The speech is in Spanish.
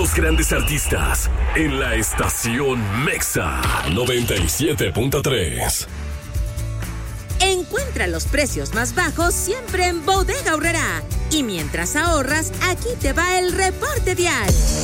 Los grandes artistas en la estación Mexa 97.3. Encuentra los precios más bajos siempre en Bodega Aurrerá. Y mientras ahorras, aquí te va el reporte vial.